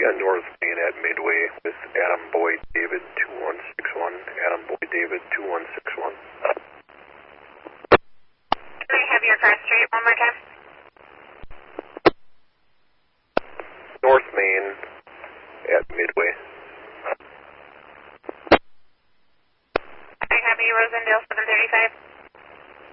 got North Main at Midway with Adam Boyd David 2161. Adam Boyd David 2161. Can I have your car street one more time? North Main at Midway. I have you Rosendale 735.